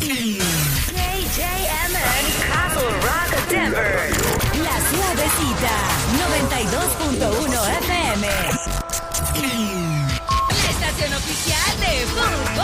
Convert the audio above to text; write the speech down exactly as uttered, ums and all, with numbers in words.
J J M N Castle Rock Denver. La Suavecita, noventa y dos punto uno F M. La estación oficial de fútbol.